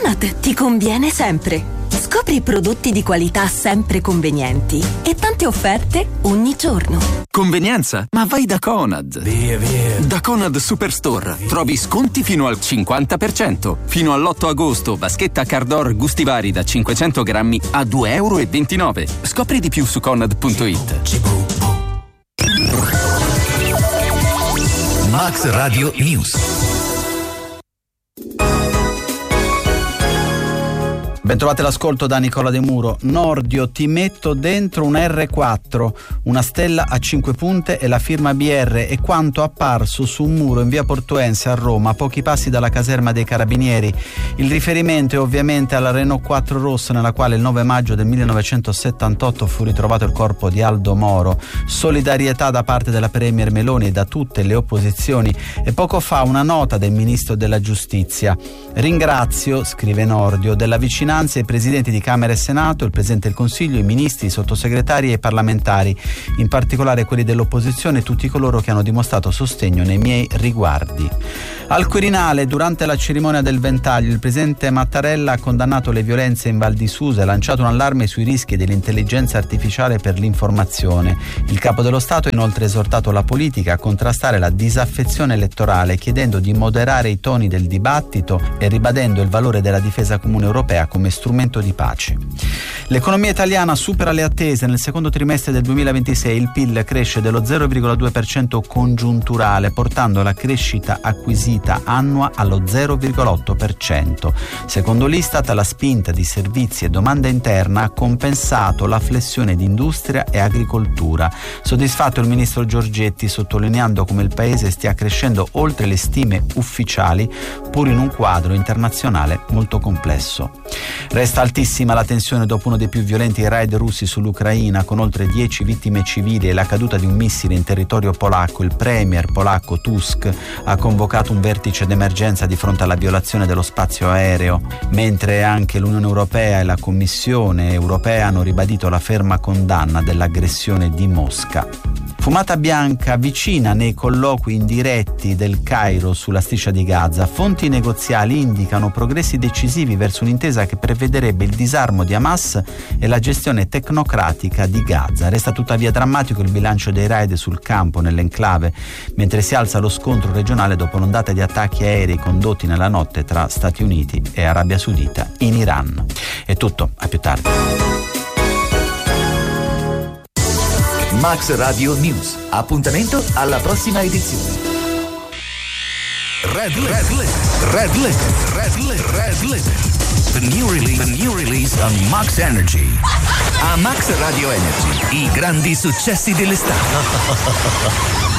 Conad ti conviene sempre. Scopri prodotti di qualità sempre convenienti e tante offerte ogni giorno. Convenienza? Ma vai da Conad. Via. Da Conad Superstore trovi sconti fino al 50%. Fino all'8 agosto, vaschetta Cardor gusti vari da 500 grammi a €2,29. Scopri di più su Conad.it. Max Radio News. Bentrovate l'ascolto da Nicola De Muro. Nordio, ti metto dentro un R4, una stella a 5 punte e la firma BR è quanto apparso su un muro in via Portuense a Roma, a pochi passi dalla caserma dei Carabinieri. Il riferimento è ovviamente alla Renault 4 rossa nella quale il 9 maggio del 1978 fu ritrovato il corpo di Aldo Moro. Solidarietà da parte della Premier Meloni e da tutte le opposizioni e poco fa una nota del Ministro della Giustizia. Ringrazio, scrive Nordio, della vicinanza i presidenti di Camera e Senato, il Presidente del Consiglio, i ministri, i sottosegretari e i parlamentari, in particolare quelli dell'opposizione e tutti coloro che hanno dimostrato sostegno nei miei riguardi. Al Quirinale, durante la cerimonia del Ventaglio, il Presidente Mattarella ha condannato le violenze in Val di Susa e ha lanciato un allarme sui rischi dell'intelligenza artificiale per l'informazione. Il Capo dello Stato ha inoltre esortato la politica a contrastare la disaffezione elettorale, chiedendo di moderare i toni del dibattito e ribadendo il valore della difesa comune europea come strumento di pace. L'economia italiana supera le attese. Nel secondo trimestre del 2026 il PIL cresce dello 0,2% congiunturale, portando la crescita acquisita annua allo 0,8%. Secondo l'Istat, la spinta di servizi e domanda interna ha compensato la flessione di industria e agricoltura. Soddisfatto il ministro Giorgetti, sottolineando come il paese stia crescendo oltre le stime ufficiali, pur in un quadro internazionale molto complesso. Resta altissima la tensione dopo uno dei più violenti raid russi sull'Ucraina, con oltre 10 vittime civili e la caduta di un missile in territorio polacco. Il premier polacco Tusk ha convocato un vertice d'emergenza di fronte alla violazione dello spazio aereo, mentre anche l'Unione Europea e la Commissione europea hanno ribadito la ferma condanna dell'aggressione di Mosca. Fumata bianca vicina nei colloqui indiretti del Cairo sulla striscia di Gaza. Fonti negoziali indicano progressi decisivi verso un'intesa che prevederebbe il disarmo di Hamas e la gestione tecnocratica di Gaza. Resta tuttavia drammatico il bilancio dei raid sul campo nell'enclave, mentre si alza lo scontro regionale dopo un'ondata di attacchi aerei condotti nella notte tra Stati Uniti e Arabia Saudita in Iran. È tutto, a più tardi. Max Radio News. Appuntamento alla prossima edizione. Red Limit. The new release on Max Energy. A Max Radio Energy, i grandi successi dell'estate.